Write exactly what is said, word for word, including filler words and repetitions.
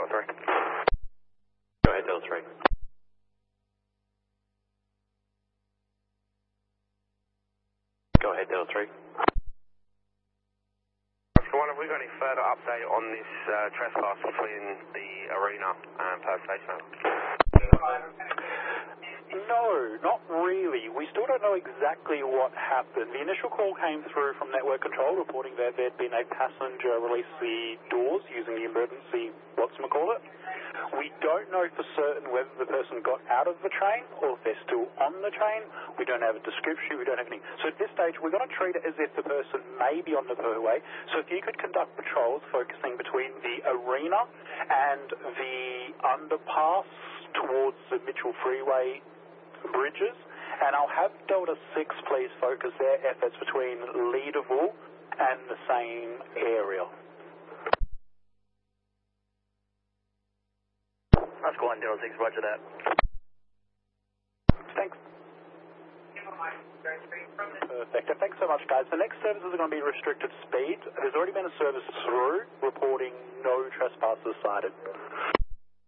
three. Go ahead, Delta three. Go ahead, Delta three. Oscar one, have we got any further update on this uh, trespass between the arena and Perth Station? No, not really. We still don't know exactly what happened. The initial call came through from Network Control reporting that there'd been a passenger release the doors using the emergency, whatchamacallit. We don't know for certain whether the person got out of the train or if they're still on the train. We don't have a description, we don't have any. So at this stage, we're going to treat it as if the person may be on the Perthway. So if you could conduct patrols focusing between the arena and the underpass towards the Mitchell Freeway bridges, and I'll have Delta six please focus their efforts between Leederville and the same area. Oscar one, Delta six, roger that. Thanks. Perfect. Thanks so much, guys. The next services are going to be restricted speed. There's already been a service through reporting no trespassers cited.